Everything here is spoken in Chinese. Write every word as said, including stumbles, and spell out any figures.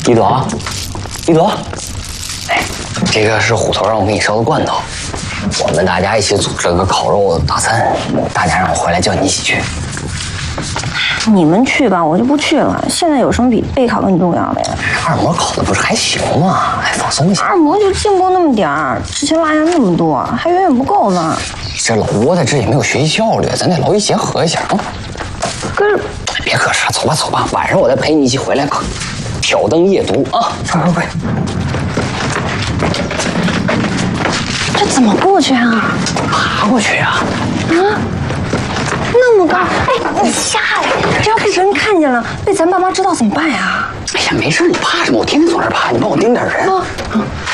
一朵，一朵，哎，这个是虎头让我给你烧的罐头，我们大家一起组织个烤肉大餐，大家让我回来叫你一起去。 你们去吧，我就不去了。现在有什么比备考更重要的呀？ 二模考的不是还行吗？哎，放松一下。 二模就进步那么点儿，之前落下那么多，还远远不够呢。 你这老窝在这也没有学习效率，咱得劳逸结合一下啊。 可是， 别可是了，走吧走吧，晚上我再陪你一起回来挑灯夜读啊。快快快！ 这怎么过去啊？ 爬过去啊！ 啊？那么高，哎，你下来！这要被人看见了，被咱爸妈知道怎么办呀？ 哎呀，没事，你怕什么？我天天从这儿爬，你帮我盯点人。啊，